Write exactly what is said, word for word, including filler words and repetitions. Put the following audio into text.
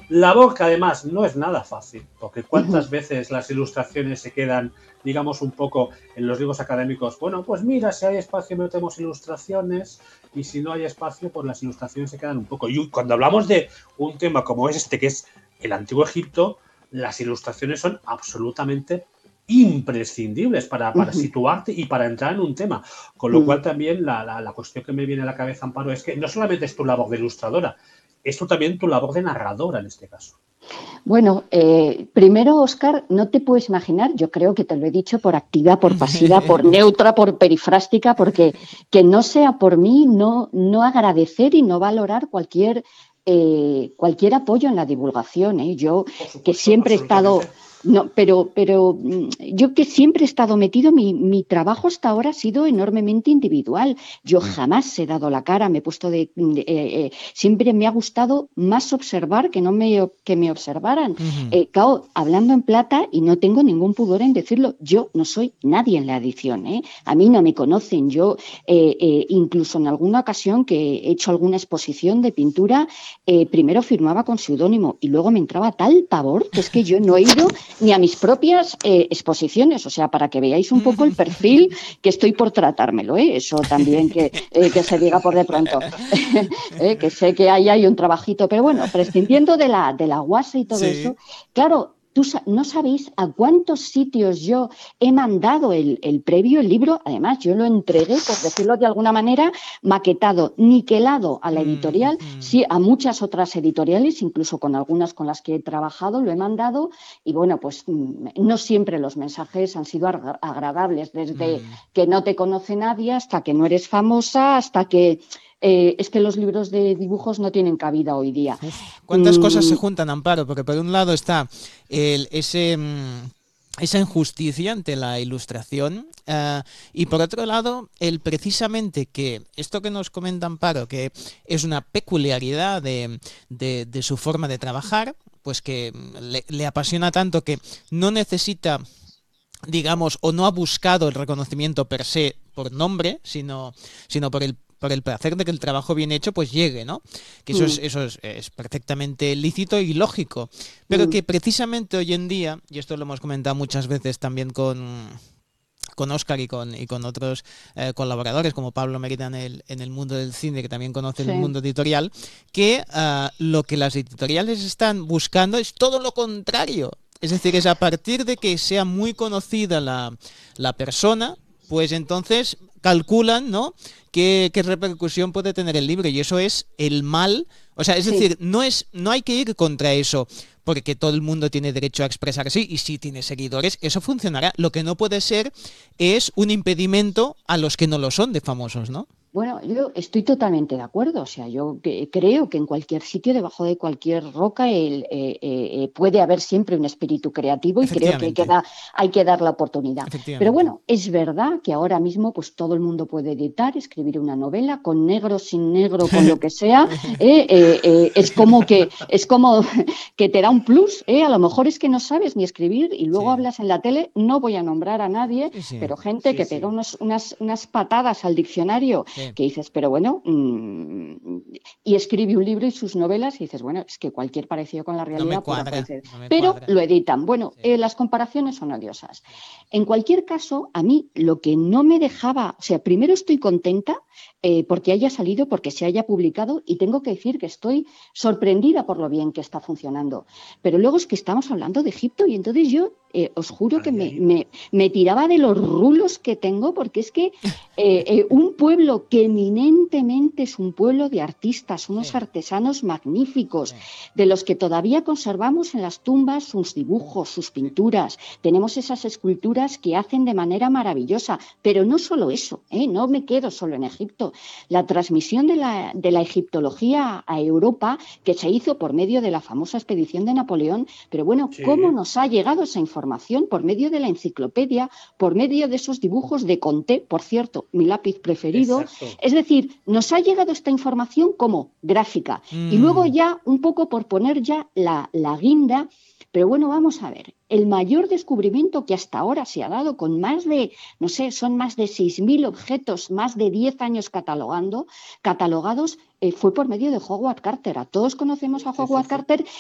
Labor que además no es nada fácil, porque cuántas uh-huh. veces las ilustraciones se quedan, digamos, un poco en los libros académicos. Bueno, pues mira, si hay espacio metemos ilustraciones, y si no hay espacio, pues las ilustraciones se quedan un poco. Y cuando hablamos de un tema como es este, que es el Antiguo Egipto, las ilustraciones son absolutamente imprescindibles para, para uh-huh. situarte y para entrar en un tema. Con lo uh-huh. cual también la, la, la cuestión que me viene a la cabeza, Amparo, es que no solamente es tu labor de ilustradora, es tu también tu labor de narradora en este caso. Bueno, eh, primero, Óscar, no te puedes imaginar, yo creo que te lo he dicho por activa, por pasiva, por neutra, por perifrástica, porque que no sea por mí, no, no agradecer y no valorar cualquier, eh, cualquier apoyo en la divulgación. ¿eh? Yo, supuesto, que siempre he estado... No, pero, pero yo que siempre he estado metido, mi, mi trabajo hasta ahora ha sido enormemente individual. Yo jamás he dado la cara, me he puesto de... de eh, eh, siempre me ha gustado más observar que no me, que me observaran. Uh-huh. Eh, claro, hablando en plata, y no tengo ningún pudor en decirlo, yo no soy nadie en la edición. ¿eh? A mí no me conocen. Yo, eh, eh, incluso en alguna ocasión que he hecho alguna exposición de pintura, eh, primero firmaba con seudónimo y luego me entraba tal pavor que es que yo no he ido ni a mis propias eh, exposiciones, o sea, para que veáis un poco el perfil que estoy por tratármelo, ¿eh? Eso también que, eh, que se diga por de pronto, ¿eh? Que sé que ahí hay un trabajito, pero bueno, prescindiendo de la, de la guasa y todo sí. eso, claro, tú no sabéis a cuántos sitios yo he mandado el, el previo, el libro, además yo lo entregué, por decirlo de alguna manera, maquetado, niquelado a la editorial, mm-hmm. sí, a muchas otras editoriales, incluso con algunas con las que he trabajado, lo he mandado y bueno, pues no siempre los mensajes han sido ag- agradables, desde mm. que no te conoce nadie hasta que no eres famosa, hasta que... Eh, es que los libros de dibujos no tienen cabida hoy día. Uf, ¿cuántas mm. cosas se juntan, Amparo? Porque por un lado está el, ese... Mm, esa injusticia ante la ilustración uh, y por otro lado el precisamente que esto que nos comenta Amparo, que es una peculiaridad de, de, de su forma de trabajar, pues que le, le apasiona tanto que no necesita, digamos, o no ha buscado el reconocimiento per se por nombre, sino, sino por el por el placer de que el trabajo bien hecho pues llegue, ¿no? Que eso, mm. es, eso es, es perfectamente lícito y lógico, pero mm. que precisamente hoy en día, y esto lo hemos comentado muchas veces también con, con Óscar y con, y con otros eh, colaboradores como Pablo Mérida en el, en el mundo del cine, que también conoce sí. el mundo editorial, que uh, lo que las editoriales están buscando es todo lo contrario. Es decir, es a partir de que sea muy conocida la, la persona, pues entonces calculan, ¿no?, qué, qué repercusión puede tener el libro, y eso es el mal. O sea, es sí. decir, no es no hay que ir contra eso, porque todo el mundo tiene derecho a expresarse y si tiene seguidores, eso funcionará. Lo que no puede ser es un impedimento a los que no lo son de famosos, ¿no? Bueno, yo estoy totalmente de acuerdo. O sea, yo que, creo que en cualquier sitio, debajo de cualquier roca, el, eh, eh, puede haber siempre un espíritu creativo y creo que hay que, da, hay que dar la oportunidad. Pero bueno, es verdad que ahora mismo pues todo el mundo puede editar, escribir una novela, con negro, sin negro, con lo que sea. Eh, eh, eh, es como que es como que te da un plus. Eh. A lo mejor es que no sabes ni escribir y luego sí. hablas en la tele. No voy a nombrar a nadie, sí. pero gente sí, que sí. pega unos, unas, unas patadas al diccionario. Sí. Que dices, pero bueno, mmm, y escribe un libro y sus novelas y dices, bueno, es que cualquier parecido con la realidad no me cuadra, puede no me pero cuadra. Lo editan. Bueno, sí. eh, las comparaciones son odiosas. En cualquier caso, a mí lo que no me dejaba, o sea, primero estoy contenta eh, porque haya salido, porque se haya publicado y tengo que decir que estoy sorprendida por lo bien que está funcionando. Pero luego es que estamos hablando de Egipto y entonces yo eh, os juro que me, me, me tiraba de los rulos que tengo porque es que eh, eh, un pueblo que eminentemente es un pueblo de artistas, unos sí. artesanos magníficos, sí. de los que todavía conservamos en las tumbas sus dibujos, sus pinturas. Tenemos esas esculturas que hacen de manera maravillosa, pero no solo eso, ¿eh? No me quedo solo en Egipto. La transmisión de la, de la egiptología a Europa, que se hizo por medio de la famosa expedición de Napoleón, pero bueno, sí. ¿cómo nos ha llegado esa información? Por medio de la enciclopedia, por medio de esos dibujos de Conté, por cierto, mi lápiz preferido. Exacto. Es decir, nos ha llegado esta información como gráfica mm. y luego ya un poco por poner ya la, la guinda, pero bueno, vamos a ver, el mayor descubrimiento que hasta ahora se ha dado con más de, no sé, son más de seis mil objetos, más de diez años catalogando, catalogados, eh, fue por medio de Howard Carter. A todos conocemos a Howard sí, sí, sí. Carter